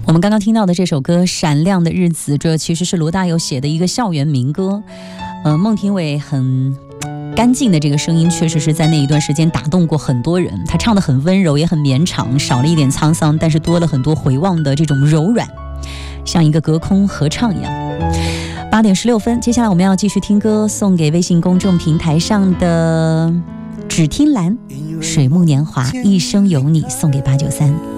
我们刚刚听到的这首歌《闪亮的日子》，这其实是罗大佑写的一个校园民歌。孟庭苇很干净的这个声音，确实是在那一段时间打动过很多人。他唱得很温柔，也很绵长，少了一点沧桑，但是多了很多回望的这种柔软，像一个隔空合唱一样。8点16分，接下来我们要继续听歌，送给微信公众平台上的只听蓝水木年华，一生有你，送给893。